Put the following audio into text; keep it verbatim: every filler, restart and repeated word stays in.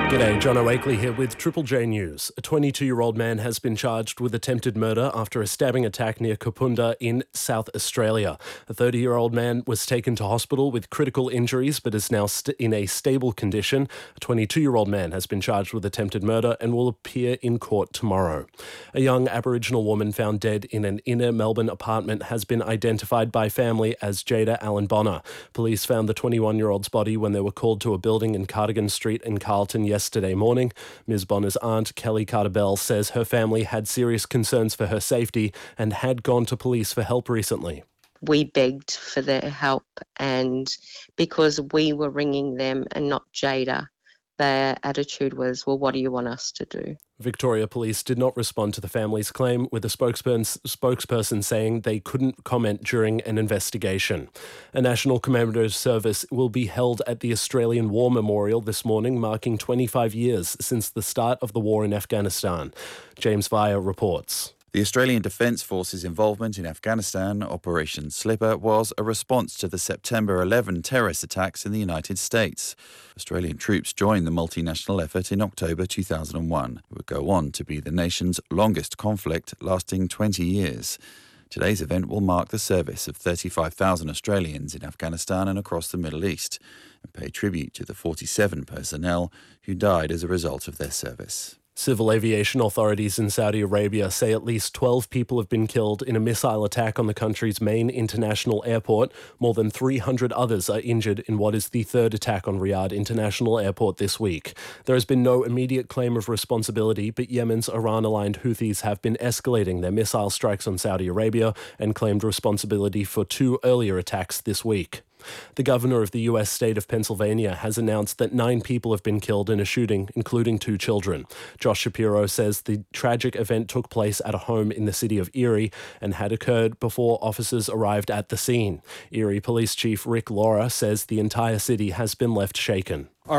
G'day, John O'Wakely here with Triple J News. A twenty-two-year-old man has been charged with attempted murder after a stabbing attack near Kapunda in South Australia. A thirty-year-old man was taken to hospital with critical injuries but is now st- in a stable condition. A twenty-two-year-old man has been charged with attempted murder and will appear in court tomorrow. A young Aboriginal woman found dead in an inner Melbourne apartment has been identified by family as Jada Allen Bonner. Police found the twenty-one-year-old's body when they were called to a building in Cardigan Street in Carlton yesterday. Yesterday morning. Miz Bonner's aunt, Kelly Carter-Bell, says her family had serious concerns for her safety and had gone to police for help recently. We begged for their help, and because we were ringing them and not Jada, their attitude was, well, what do you want us to do? Victoria Police did not respond to the family's claim, with a spokesperson, spokesperson saying they couldn't comment during an investigation. A National Commemorative Service will be held at the Australian War Memorial this morning, marking twenty-five years since the start of the war in Afghanistan. James Via reports. The Australian Defence Force's involvement in Afghanistan, Operation Slipper, was a response to the September eleventh terrorist attacks in the United States. Australian troops joined the multinational effort in October two thousand one. It would go on to be the nation's longest conflict, lasting twenty years. Today's event will mark the service of thirty-five thousand Australians in Afghanistan and across the Middle East and pay tribute to the forty-seven personnel who died as a result of their service. Civil aviation authorities in Saudi Arabia say at least twelve people have been killed in a missile attack on the country's main international airport. More than three hundred others are injured in what is the third attack on Riyadh International Airport this week. There has been no immediate claim of responsibility, but Yemen's Iran-aligned Houthis have been escalating their missile strikes on Saudi Arabia and claimed responsibility for two earlier attacks this week. The governor of the U S state of Pennsylvania has announced that nine people have been killed in a shooting, including two children. Josh Shapiro says the tragic event took place at a home in the city of Erie and had occurred before officers arrived at the scene. Erie Police Chief Rick Laura says the entire city has been left shaken.